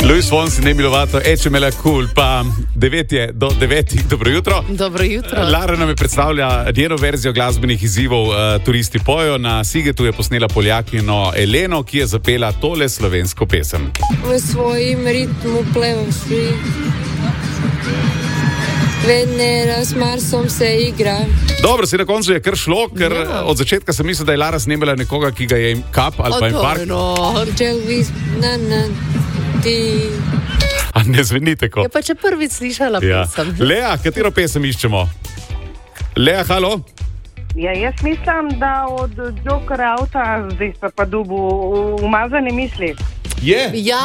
Luis Fonsi, Demi Lovato, Eče me la culpa. 9 je do 9. Dobro jutro. Dobro jutro. Lara nam je predstavlja njeno verzijo glasbenih izzivov Turisti pojo. Na Sigetu je posnela Poljakino Eleno, ki je zapela tole slovensko pesem. V svojim ritmu plevam svi. Venera s Marsom se igra. Dobro, se na koncu je kar šlo, ker od začetka sem mislil, da je Lara snemala nekoga, ki ga je kap ali pa infarkt. A ne zveni tako. Ja, pa če prvič slišala pesem. Lea, katero pesem iščemo? Lea, halo? Ja, jaz mislim, da od Joker Auta zdaj pa dubu umazane misli. Je? Ja,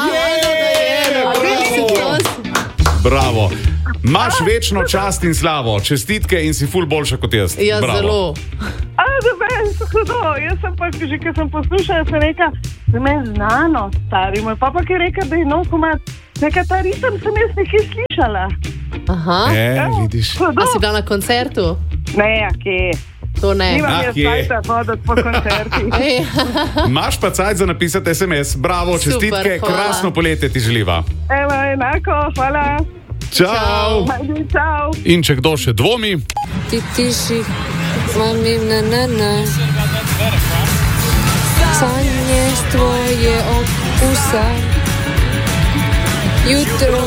Bravo. Imaš večno čast in slavo, čestitke in si ful boljša kot jaz. Ja, bravo. Zelo. Da meni so hudo. Jaz sem pa, že ko sem poslušala, sem rekla, da meni znano, stari. Moj papa je rekel, da je nov komad. Neka ta ritem sem jaz nekaj slišala. Aha. Vidiš. A si bila na koncertu? Ne, kje? To ne. Nimam jaz cajta hoditi po koncertih. Imaš pa cajt za napisati SMS. Bravo, čestitke, hvala. Krasno poletje ti želiva. Evo, enako, hvala. Čau. Čau. In če kdo še dvomi, Ti tiši, mamim na. Sanje s tvoje okusa. Jutro